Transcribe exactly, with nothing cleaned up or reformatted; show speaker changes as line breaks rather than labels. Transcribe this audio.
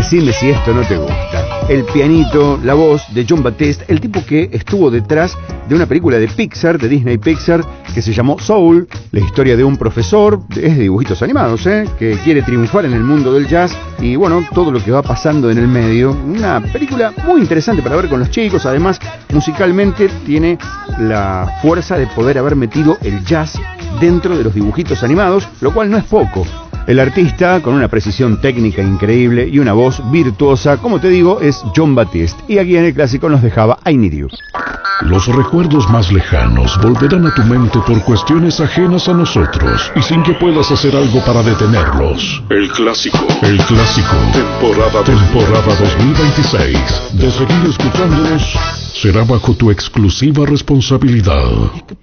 decime si esto no te gusta. El pianito, la voz de Jon Batiste, el tipo que estuvo detrás de una película de Pixar, de Disney Pixar, que se llamó Soul, la historia de un profesor, es de dibujitos animados, ¿eh? que quiere triunfar en el mundo del jazz y bueno, todo lo que va pasando en el medio. Una película muy interesante para ver con los chicos, además musicalmente tiene la fuerza de poder haber metido el jazz dentro de los dibujitos animados, lo cual no es poco. El artista, con una precisión técnica increíble y una voz virtuosa, como te digo, es Jon Batiste. Y aquí en el clásico nos dejaba I Need You.
Los recuerdos más lejanos volverán a tu mente por cuestiones ajenas a nosotros y sin que puedas hacer algo para detenerlos. El clásico, el clásico, temporada, temporada dos mil veintiséis. De seguir escuchándonos, será bajo tu exclusiva responsabilidad.